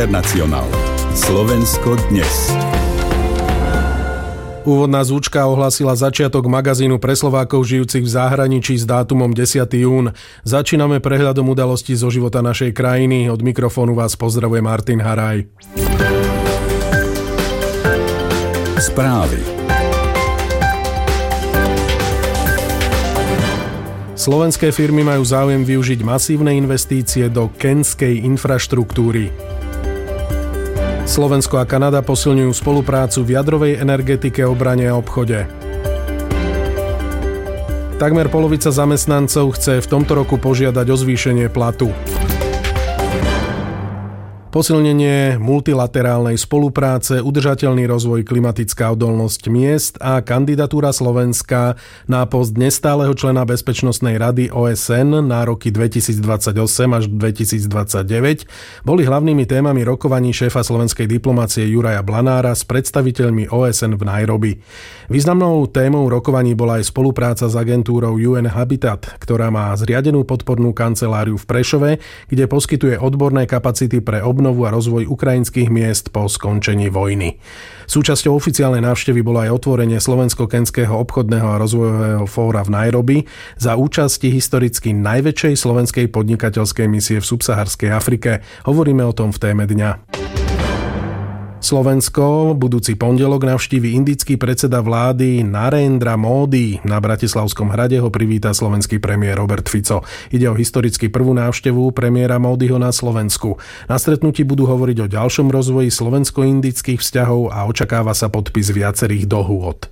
Internacionál. Slovensko dnes. Úvodná zvučka ohlásila začiatok magazínu pre Slovákov žijúcich v zahraničí s dátumom 10. jún. Začíname prehľadom udalostí zo života našej krajiny. Od mikrofónu vás pozdravuje Martin Haraj. Správy. Slovenské firmy majú záujem využiť masívne investície do kenskej infraštruktúry. Slovensko a Kanada posilňujú spoluprácu v jadrovej energetike, obrane a obchode. Takmer polovica zamestnancov chce v tomto roku požiadať o zvýšenie platu. Posilnenie multilaterálnej spolupráce, udržateľný rozvoj, klimatická odolnosť miest a kandidatúra Slovenska na post nestáleho člena Bezpečnostnej rady OSN na roky 2028 až 2029 boli hlavnými témami rokovaní šéfa slovenskej diplomacie Juraja Blanára s predstaviteľmi OSN v Nairobi. Významnou témou rokovaní bola aj spolupráca s agentúrou UN Habitat, ktorá má zriadenú podpornú kanceláriu v Prešove, kde poskytuje odborné kapacity pre obnovu a rozvoj ukrajinských miest po skončení vojny. Súčasťou oficiálnej návštevy bolo aj otvorenie Slovensko-kenského obchodného a rozvojového fóra v Nairobi za účasti historicky najväčšej slovenskej podnikateľskej misie v subsaharskej Afrike. Hovoríme o tom v téme dňa. Slovensko budúci pondelok navštívi indický predseda vlády Narendra Modi. Na Bratislavskom hrade ho privíta slovenský premiér Robert Fico. Ide o historicky prvú návštevu premiéra Modiho na Slovensku. Na stretnutí budú hovoriť o ďalšom rozvoji slovensko-indických vzťahov a očakáva sa podpis viacerých dohôd.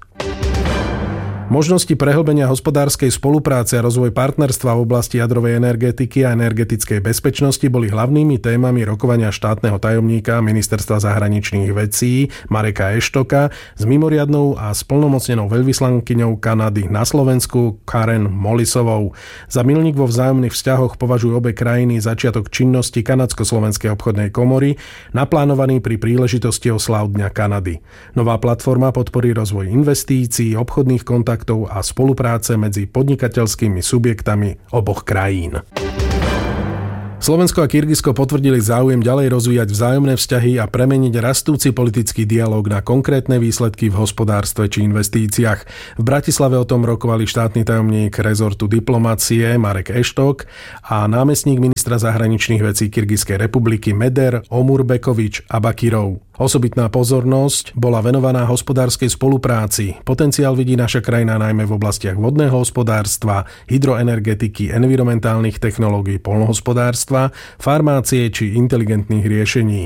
Možnosti prehlbenia hospodárskej spolupráce a rozvoj partnerstva v oblasti jadrovej energetiky a energetickej bezpečnosti boli hlavnými témami rokovania štátneho tajomníka Ministerstva zahraničných vecí Mareka Eštoka s mimoriadnou a splnomocnenou veľvyslankyňou Kanady na Slovensku Karen Molisovou. Za milník vo vzájomných vzťahoch považujú obe krajiny začiatok činnosti Kanadsko-slovenskej obchodnej komory, naplánovaný pri príležitosti osláv Dňa Kanady. Nová platforma podporí rozvoj investícií, obchodných kontaktov a spolupráce medzi podnikateľskými subjektami oboch krajín. Slovensko a Kyrgyzsko potvrdili záujem ďalej rozvíjať vzájomné vzťahy a premeniť rastúci politický dialóg na konkrétne výsledky v hospodárstve či investíciách. V Bratislave o tom rokovali štátny tajomník rezortu diplomacie Marek Eštok a námestník ministra zahraničných vecí Kyrgyzskej republiky Meder Omurbekovič Abakirov. Osobitná pozornosť bola venovaná hospodárskej spolupráci. Potenciál vidí naša krajina najmä v oblastiach vodného hospodárstva, hydroenergetiky, environmentálnych technológií, poľnohospodárstva, farmácie či inteligentných riešení.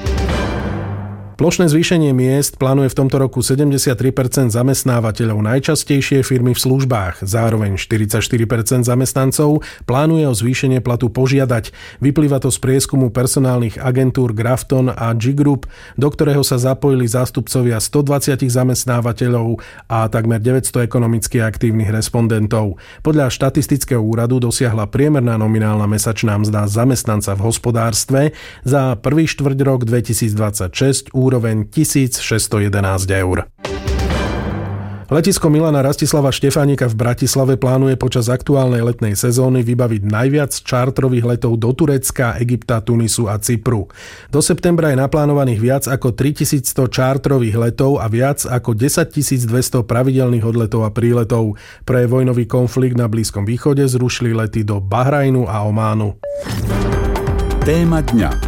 Plošné zvýšenie miest plánuje v tomto roku 73% zamestnávateľov, najčastejšie firmy v službách. Zároveň 44% zamestnancov plánuje o zvýšenie platu požiadať. Vyplýva to z prieskumu personálnych agentúr Grafton a G-Group, do ktorého sa zapojili zástupcovia 120 zamestnávateľov a takmer 900 ekonomicky aktívnych respondentov. Podľa štatistického úradu dosiahla priemerná nominálna mesačná mzda zamestnanca v hospodárstve za prvý štvrťrok 2026 úroveň 1611 eur. Letisko Milana Rastislava Štefánika v Bratislave plánuje počas aktuálnej letnej sezóny vybaviť najviac čártrových letov do Turecka, Egypta, Tunisu a Cypru. Do septembra je naplánovaných viac ako 3100 čártrových letov a viac ako 10200 pravidelných odletov a príletov. Pre vojnový konflikt na Blízkom východe zrušili lety do Bahrajnu a Ománu. Téma dňa.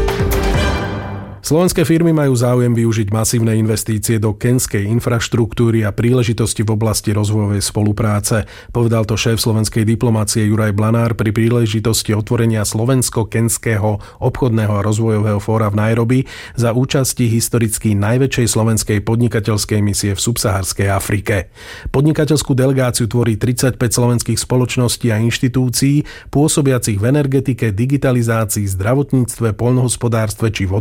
Slovenské firmy majú záujem využiť masívne investície do kenskej infraštruktúry a príležitosti v oblasti rozvojovej spolupráce. Povedal to šéf slovenskej diplomacie Juraj Blanár pri príležitosti otvorenia Slovensko-kenského obchodného a rozvojového fóra v Nairobi za účasti historicky najväčšej slovenskej podnikateľskej misie v subsaharskej Afrike. Podnikateľskú delegáciu tvorí 35 slovenských spoločností a inštitúcií pôsobiacich v energetike, digitalizácii, zdravotníctve, poľnohospodárstve či vodnom hospodárstve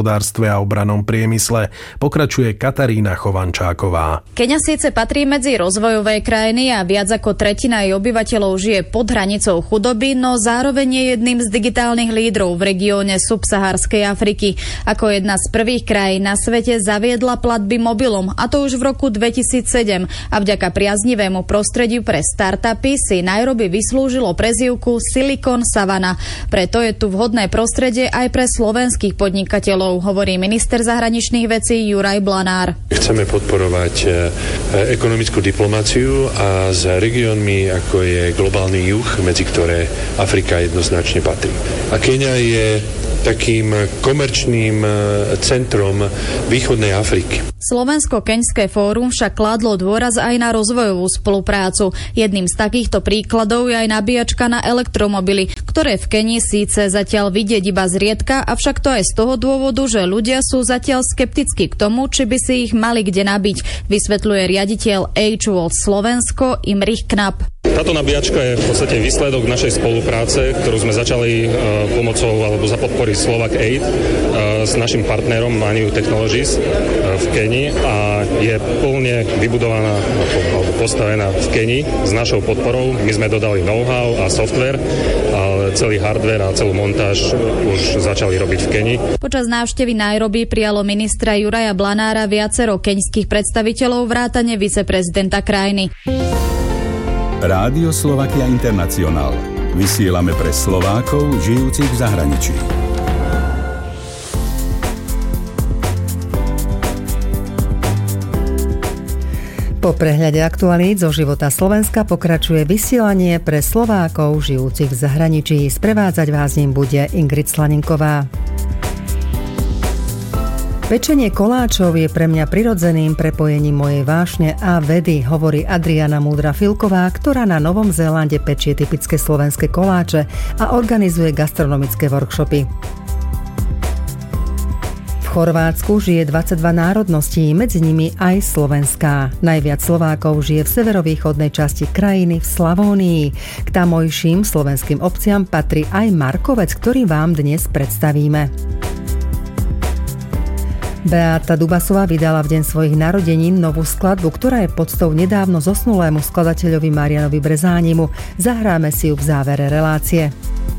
poľnohospodárstve a obrannom priemysle. Pokračuje Katarína Chovančáková. Keňa síce patrí medzi rozvojové krajiny a viac ako tretina jej obyvateľov žije pod hranicou chudoby, no zároveň je jedným z digitálnych lídrov v regióne subsahárskej Afriky. Ako jedna z prvých krajín na svete zaviedla platby mobilom, a to už v roku 2007. A vďaka priaznivému prostrediu pre startupy si Nairobi vyslúžilo prezývku Silicon Savannah. Preto je tu vhodné prostredie aj pre slovenských podnikateľov, hovorí minister zahraničných vecí Juraj Blanár. Chceme podporovať ekonomickú diplomáciu a s regiónmi, ako je globálny juh, medzi ktoré Afrika jednoznačne patrí. A Keňa je takým komerčným centrom východnej Afriky. Slovensko-keňské fórum však kládlo dôraz aj na rozvojovú spoluprácu. Jedným z takýchto príkladov je aj nabíjačka na elektromobily, ktoré v Keni síce zatiaľ vidieť iba zriedka, avšak to aj z toho dôvodu, že ľudia sú zatiaľ skeptickí k tomu, či by si ich mali kde nabiť, vysvetľuje riaditeľ H-World Slovensko Imrich Knap. Táto nabíjačka je v podstate výsledok našej spolupráce, ktorú sme začali pomocou alebo za podpory Slovak Aid s našim partnerom Maniu Technologies v Keni a je plne vybudovaná alebo postavená v Keni s našou podporou. My sme dodali know-how a software, ale celý hardware a celú montáž už začali robiť v Keni. Počas návštevy Nairobi prijalo ministra Juraja Blanára viacero keňských predstaviteľov vrátane viceprezidenta krajiny. Rádio Slovakia International. Vysielame pre Slovákov žijúcich v zahraničí. Po prehľade aktualít zo života Slovenska pokračuje vysielanie pre Slovákov žijúcich v zahraničí. Sprevádzať vás ním bude Ingrid Slaninková. Pečenie koláčov je pre mňa prirodzeným prepojením mojej vášne a vedy, hovorí Adriana Múdra-Filková, ktorá na Novom Zélande pečie typické slovenské koláče a organizuje gastronomické workshopy. V Chorvátsku žije 22 národností, medzi nimi aj slovenská. Najviac Slovákov žije v severovýchodnej časti krajiny v Slavónii. K tamojším slovenským obciam patrí aj Markovec, ktorý vám dnes predstavíme. Beáta Dubasová vydala v deň svojich narodenín novú skladbu, ktorá je podstou nedávno zosnulému skladateľovi Marianovi Brezánimu. Zahráme si ju v závere relácie.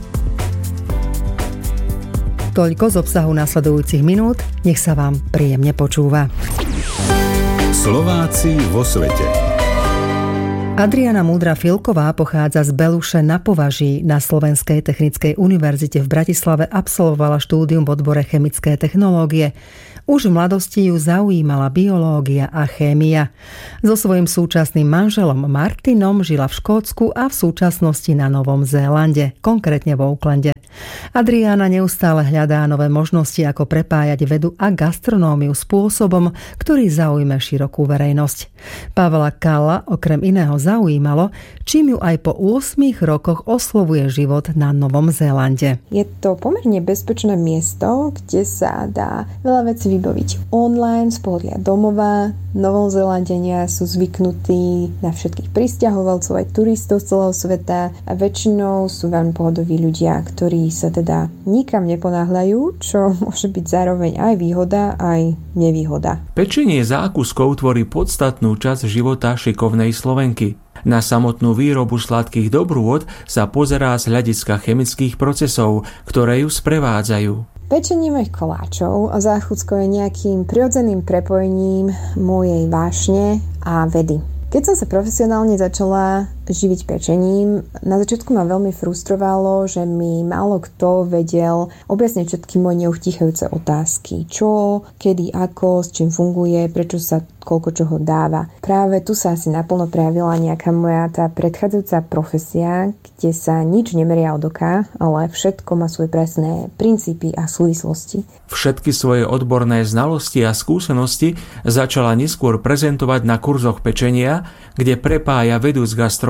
Toľko z obsahu nasledujúcich minút, nech sa vám príjemne počúva. Slováci vo svete. Adriana Múdra-Filková pochádza z Beluše na Považí. Na Slovenskej technickej univerzite v Bratislave absolvovala štúdium v odbore chemické technológie. Už v mladosti ju zaujímala biológia a chémia. So svojím súčasným manželom Martinom žila v Škótsku a v súčasnosti na Novom Zélande, konkrétne v Aucklande. Adriana neustále hľadá nové možnosti, ako prepájať vedu a gastronómiu spôsobom, ktorý zaujme širokú verejnosť. Pavla Kalla okrem iného zaujímalo, čím ju aj po 8 rokoch oslovuje život na Novom Zélande. Je to pomerne bezpečné miesto, kde sa dá veľa vecí vybaviť online, z pohodia domova. Novozélandania sú zvyknutí na všetkých prisťahovalcov aj turistov z celého sveta a väčšinou sú veľmi pohodoví ľudia, ktorí sa teda nikam neponáhľajú, čo môže byť zároveň aj výhoda, aj nevýhoda. Pečenie zákuskov tvorí podstatnú časť života šikovnej Slovenky. Na samotnú výrobu sladkých dobrôt sa pozerá z hľadiska chemických procesov, ktoré ju sprevádzajú. Pečenie mojich koláčov a záchucko je nejakým prirodzeným prepojením mojej vášne a vedy. Keď som sa profesionálne začala živiť pečením, na začiatku ma veľmi frustrovalo, že mi málo kto vedel objasniť všetky moje neuchýchajúce otázky. Čo, kedy, ako, s čím funguje, prečo sa koľko čoho dáva. Práve tu sa asi naplno prejavila nejaká moja tá predchádzajúca profesia, kde sa nič nemeria od oka, ale všetko má svoje presné princípy a súvislosti. Všetky svoje odborné znalosti a skúsenosti začala neskôr prezentovať na kurzoch pečenia, kde prepája vedu s gastronómiou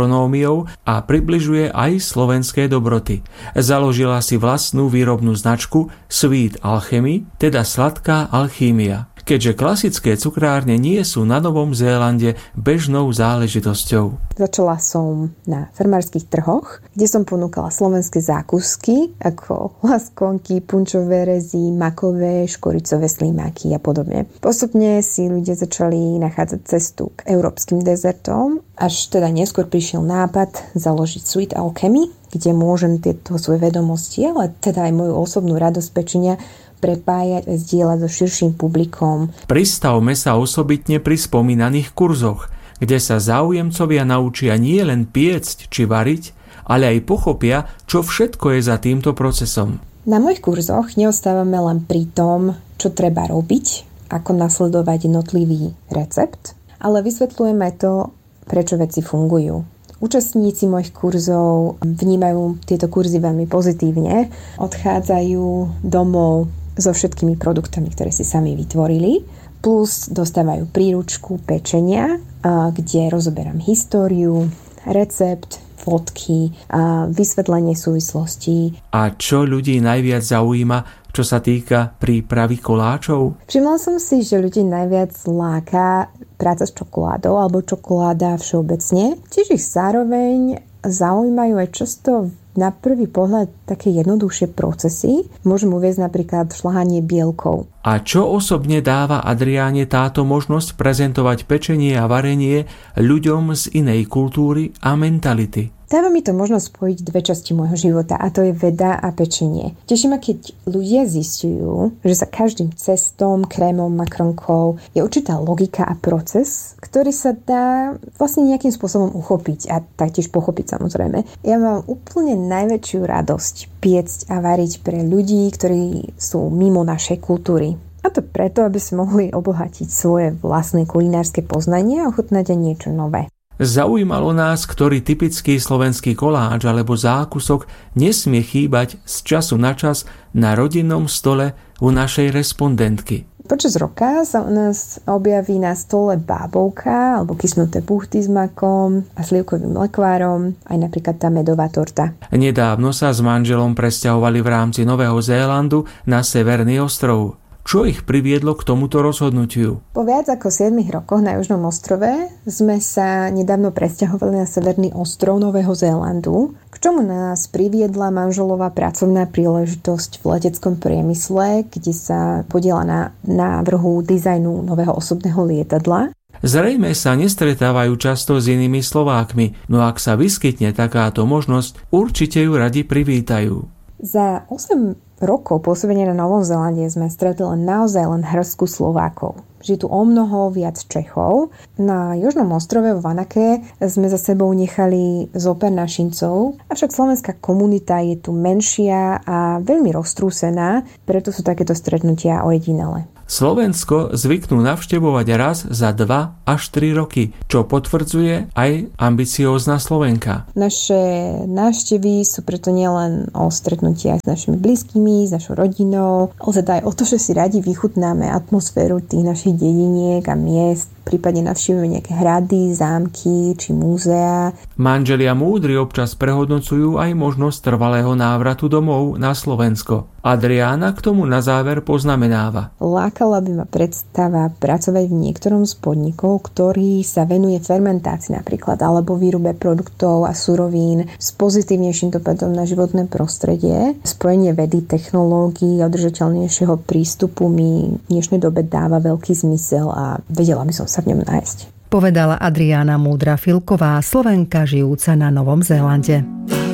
gastronómiou a približuje aj slovenské dobroty. Založila si vlastnú výrobnú značku Sweet Alchemy, teda sladká alchýmia, keďže klasické cukrárne nie sú na Novom Zélande bežnou záležitosťou. Začala som na farmárskych trhoch, kde som ponúkala slovenské zákusky ako laskonky, punčové rezy, makové, škoricové slimáky a podobne. Postupne si ľudia začali nachádzať cestu k európskym dezertom, až teda neskôr prišiel nápad založiť Sweet Alchemy, kde môžem tieto svoje vedomosti, ale teda aj moju osobnú radosť pečenia prepájať a zdieľať so širším publikom. Pristavme sa osobitne pri spomínaných kurzoch, kde sa záujemcovia naučia nie len piecť či variť, ale aj pochopia, čo všetko je za týmto procesom. Na mojich kurzoch neostávame len pri tom, čo treba robiť, ako nasledovať jednotlivý recept, ale vysvetľujeme to, prečo veci fungujú. Účastníci mojich kurzov vnímajú tieto kurzy veľmi pozitívne, odchádzajú domov so všetkými produktami, ktoré si sami vytvorili, plus dostávajú príručku pečenia, kde rozoberám históriu, recept, fotky, vysvetlenie súvislostí. A čo ľudí najviac zaujíma, čo sa týka prípravy koláčov? Všimla som si, že ľudí najviac láka práca s čokoládou alebo čokoláda všeobecne. Tiež ich zároveň zaujímajú aj často na prvý pohľad také jednoduchšie procesy. Môžem uviesť napríklad šľahanie bielkov. A čo osobne dáva Adriáne táto možnosť prezentovať pečenie a varenie ľuďom z inej kultúry a mentality? Dáva mi to možnosť spojiť dve časti môjho života, a to je veda a pečenie. Teší ma, keď ľudia zistujú, že za každým cestom, krémom, makronkou je určitá logika a proces, ktorý sa dá vlastne nejakým spôsobom uchopiť a taktiež pochopiť, samozrejme. Ja mám úplne najväčšiu radosť piecť a variť pre ľudí, ktorí sú mimo našej kultúry. A to preto, aby si mohli obohatiť svoje vlastné kulinárske poznanie a ochutnať aj niečo nové. Zaujímalo nás, ktorý typický slovenský koláč alebo zákusok nesmie chýbať z času na čas na rodinnom stole u našej respondentky. Počas roka sa u nás objaví na stole bábovka alebo kysnuté buchty s makom a slivkovým lekvárom, aj napríklad tá medová torta. Nedávno sa s manželom presťahovali v rámci Nového Zélandu na Severný ostrov. Čo ich priviedlo k tomuto rozhodnutiu? Po viac ako 7 rokoch na Južnom ostrove sme sa nedávno presťahovali na Severný ostrov Nového Zélandu, k čomu nás priviedla manželová pracovná príležitosť v leteckom priemysle, kde sa podieľa na návrhu dizajnu nového osobného lietadla. Zrejme sa nestretávajú často s inými Slovákmi, no ak sa vyskytne takáto možnosť, určite ju radi privítajú. Za 8 rokov pôsobenia na Novom Zélande sme stretli naozaj len hrstku Slovákov. Žije tu o mnoho viac Čechov. Na Južnom ostrove v Vanake sme za sebou nechali zopár našincov, avšak slovenská komunita je tu menšia a veľmi roztrúsená, preto sú takéto stretnutia ojedinelé. Slovensko zvyknú navštevovať raz za 2 až 3 roky, čo potvrdzuje aj ambiciózna Slovenka. Naše návštevy sú preto nielen o stretnutiach s našimi blízkymi, s našou rodinou, ale teda aj o to, že si radi vychutnáme atmosféru tých našich dediniek a miest, prípadne navštívime nejaké hrady, zámky či múzea. Manželia múdri občas prehodnocujú aj možnosť trvalého návratu domov na Slovensko. Adriána k tomu na záver poznamenáva. Lákala by ma predstava pracovať v niektorom z podnikov, ktorý sa venuje fermentácii napríklad, alebo výrobe produktov a surovín s pozitívnejším dopadom na životné prostredie. Spojenie vedy, technológií a udržateľnejšieho prístupu mi v dnešnej dobe dáva veľký zmysel a vedela by som sa v ňom nájsť. Povedala Adriána Múdra Filková, Slovenka žijúca na Novom Zélande.